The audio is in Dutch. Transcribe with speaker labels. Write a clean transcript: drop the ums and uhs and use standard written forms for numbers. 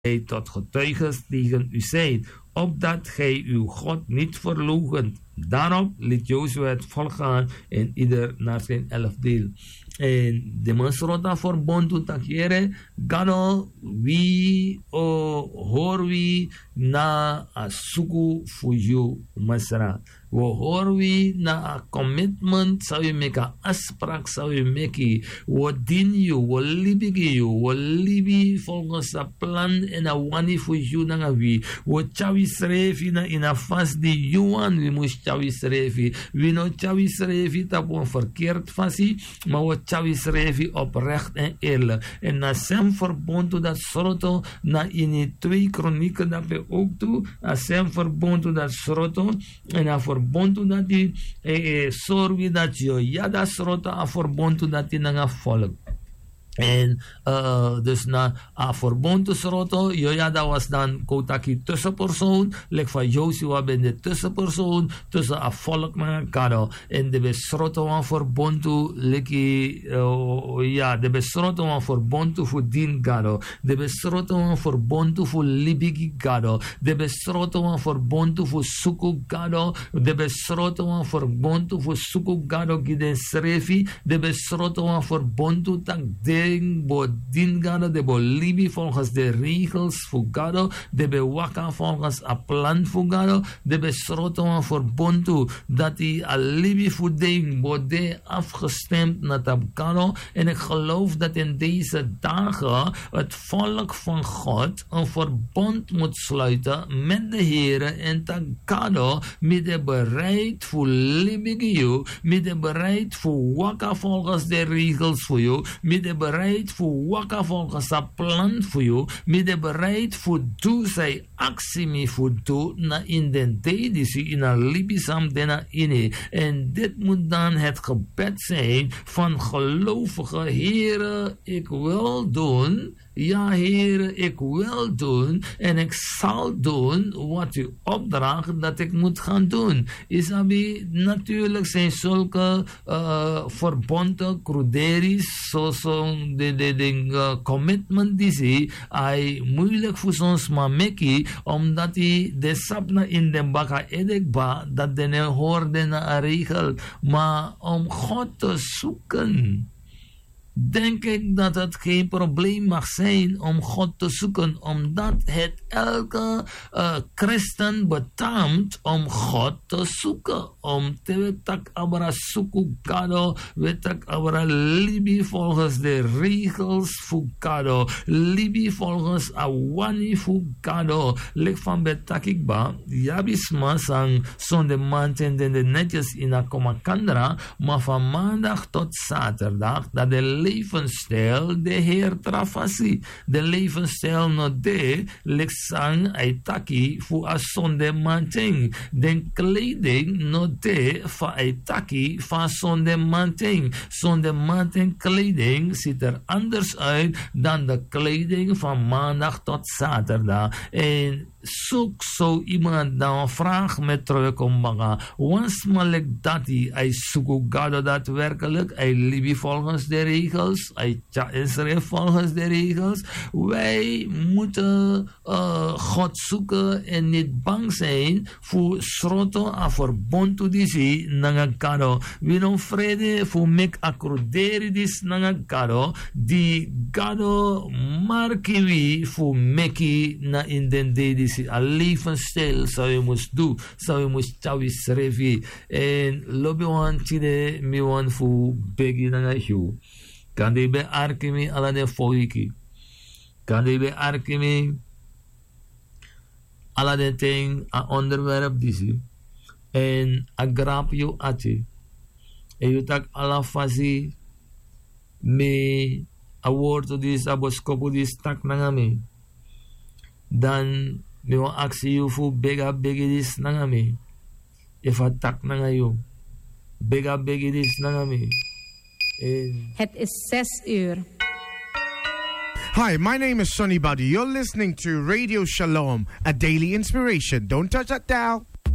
Speaker 1: hij tot getuiges tegen u zijn, opdat gij uw God niet verloochent. Daarop liet Jozua het volk gaan en ieder naar zijn 11 deel. En de mensrota verbond toe takere, gano wie hoor wie na asuku fuju masra. We horen we na een commitment, zou je maken, een afspraak zou je maken. We dienen je, we lieben je, we lieben volgens een plan en een wani voor je na wie. We chawi schrijven in een vast die Johan, we moeten chawi schrijven. We no chawi schrijven op een verkeerd vasie, maar we chawi schrijven oprecht en eerlijk. En na zijn verbond dat sroto, na in 2 kronieken dat we ook doen, na zijn verbond dat sroto, en na verbond dat die zorg dat je ja dat sroto a verbond dat die na volk. En dus na a verbond sroto, ja dat was dan kotaki tussenpersoon, lek van Jozua ben de tussenpersoon tussen a volk na kado. En de besroto van verbond leki ja de besroto van verbond voor din kado, de besroto van verbond voor libigi kado, de besroto van verbond voor suku kado, de besroto van verbond voor suku kado giden srefi, de besroto van verbond tak bodin gado, de bolibi volgens de regels voor gado, de bewaka volgens a plan voor gado, de besroten van verbondu, dat die alibi voor de bode afgestemd naar tab gado. En ik geloof dat in deze dagen het volk van God een verbond moet sluiten met de Heere en tak gado, met de bereid voor libigio, met de bereid voor waka volgens de regels voor jou, met de bereid voor waka volgens een plan voor jou, met de bereid voor doe zij actie mee voor doe na in den day die ze in een libisam dena inne. En dit moet dan het gebed zijn van gelovige Heere, ik wil doen. Ja, Heere, ik wil doen en ik zal doen wat u opdraagt dat ik moet gaan doen. Isabi, natuurlijk zijn zulke verbonden, cruderies, zoals de commitment die ze, hij moeilijk voor ons maar meki, omdat hij de sapna in de baka edekba, dat de ne hoorde na een regel, maar om God te zoeken. Denk ik dat het geen probleem mag zijn om God te zoeken, omdat het elke christen betaamt om God te zoeken. Om te wetak abra zoeken kado, wetak abra libi volgens de regels voor kado, libi volgens awani voor kado. Lek van betakikba, jabisma sang zonde manten de netjes in a komakandra, maar van maandag tot zaterdag dat de levensstijl de Heer trafasi. De levensstijl no de leksang aitaki fu a sonde manting. De kleding no de fa aitaki fa sonde manting. Sonde manting kleding ziet er anders uit dan de kleding van maandag tot zaterdag. En zoek zo iemand dan vraag met terugkomen. Wans malek dati ay sukugado daadwerkelijk, ay libi volgens de regels, ay Israël volgens de regels. Wij moeten God zoeken en niet bang zijn voor schroto a verbontu disi nangakado. We don't vrede voor mek akroderi dis nangakado, die gado markiwi voor meki na in den dedis. Een levensstijl zou je moest doen, zou je moest chawis revi. En lobi wan chide mi wan fu begi na hiu. Kan de be arkimi ala de foiki. Kan de be arkimi ala de ting a onderwerp disi. En a grap you ati. En you tak ala fasi me a woord dis a boskopu dis tak nangami. Dan mi wan aksi you fu bega begi dis nangami. If a tak nangayo. Bega begi dis nangami.
Speaker 2: Het is 6:00.
Speaker 3: Hi, my name is Sonny Buddy. You're listening to Radio Shalom, a daily inspiration. Don't touch that dial.